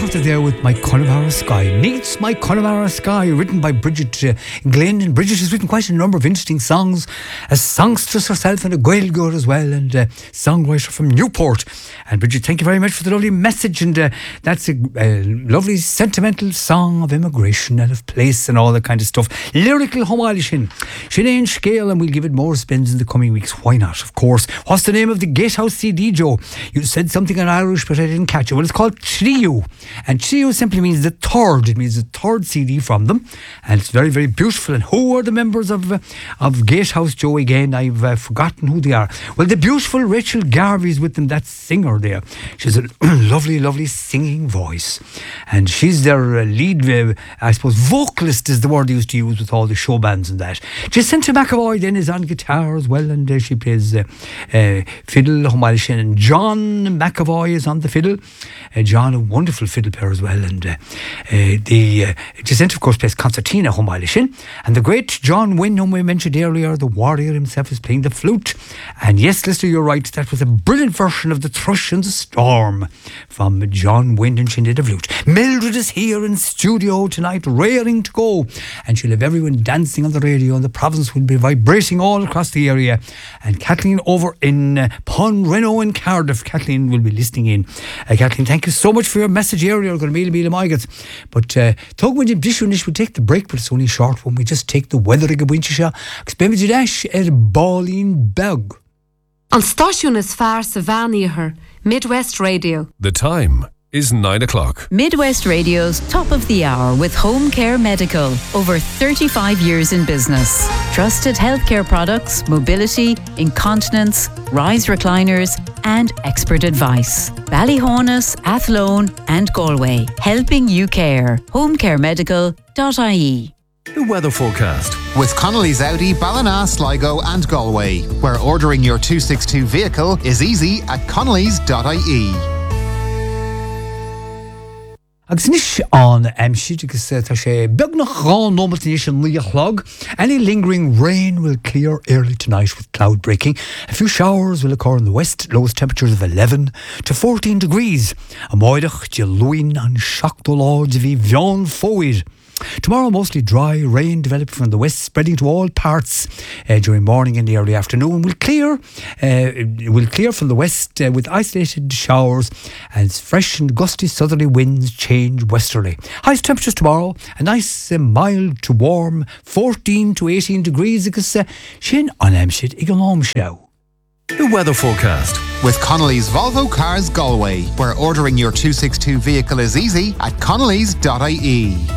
started there with My Connemara Sky. Neats My Connemara Sky, written by Bridget Glynn. And Bridget has written quite a number of interesting songs, a songstress herself and a Gaeilgeoir as well, and a songwriter from Newport. And Bridget, thank you very much for the lovely message. And that's a lovely sentimental song of immigration and of place and all that kind of stuff. Lyrical Homáilishin. Sinead Scale, and we'll give it more spins in the coming weeks. Why not? Of course. What's the name of the Gatehouse CD, Joe? You said something in Irish, but I didn't catch it. Well, it's called Tríú. And Tríú simply means the third. It means the third CD from them. And it's very, very beautiful. And who are the members of Gatehouse, Joe, again? I've forgotten who they are. Well, the beautiful Rachel Garvey's with them, that singer there. She's a lovely, lovely singing voice. And she's their lead, I suppose, vocalist is the word they used to use with all the show bands and that. Jacinta McAvoy then is on guitar as well, and she plays fiddle, Homáilishin, and John McAvoy is on the fiddle. John, a wonderful fiddle player as well, and Jacinta, of course, plays concertina, Homáilishin, and the great John Wynne, whom we mentioned earlier, the warrior himself, is playing the flute. And yes, listener, you're right, that was a brilliant version of The Thrush and the Storm from John Wynne, and she did a flute. Mildred is here in studio tonight, raring to go, and she'll have everyone dancing on the radio, and the province will be vibrating all across the area. And Kathleen over in Ponreno in Cardiff, Kathleen will be listening in. Kathleen, thank you so much for your message earlier. Going to meal maigats. But Tug when you dishunish, we'll take the break, but it's only short when we just take the weather ag a winchesha. Expemid dash Ballin Beg. On Stáisiún is fearr sa bhean Midwest Radio. The time is 9 o'clock. Midwest Radio's top of the hour with Home Care Medical. Over 35 years in business. Trusted healthcare products, mobility, incontinence, rise recliners, and expert advice. Ballyhonus, Athlone, and Galway. Helping you care. homecaremedical.ie. The weather forecast with Connolly's Audi, Ballina, Sligo and Galway, where ordering your 262 vehicle is easy at connellys.ie. Agus nish on Amshid agus tá sé beag nach rán nómat níos an líochlog. Any lingering rain will clear early tonight with cloud breaking. A few showers will occur in the west, lowest temperatures of 11 to 14 degrees. A moidach de luin an seachtó de bhí bhean fóid. Tomorrow, mostly dry, rain developing from the west, spreading to all parts during morning and the early afternoon. Will clear from the west with isolated showers as fresh and gusty southerly winds change westerly. Highest temperatures tomorrow, a nice mild to warm 14 to 18 degrees. Agus sin on Amshid Igalom show. The weather forecast with Connolly's Volvo Cars Galway, where ordering your 262 vehicle is easy at connellys.ie.